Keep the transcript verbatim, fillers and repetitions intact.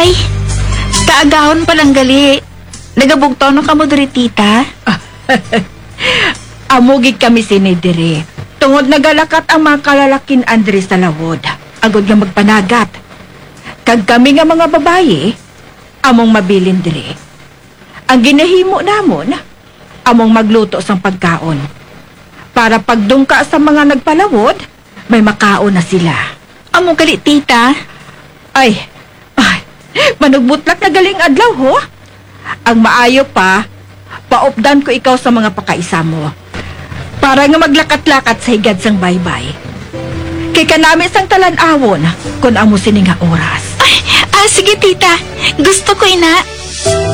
Ay, kaagahon pa lang gali. Nagabugtaw no ka mo diri, tita? Amugig kami sinidiri. Tungod nagalakat ang mga kalalakin Andres sa lawod. Agod nga magpanagat. Kag kami nga mga babaye, among mabilin diri. Ang ginahimo namon, among magluto sang pagkaon. Para pagdungka sa mga nagpalawod, may makaon na sila. Amo gali, tita. Ay, ay, manugbutlak na galing adlaw, ho? Ang maayo pa, paupdan ko ikaw sa mga pakaisa mo. Para nga maglakat-lakat sa higad sang baybay. Kay kanami sang talan-awon, kung amo sini nga oras. Ay, ah, sige, tita. Gusto ko ina.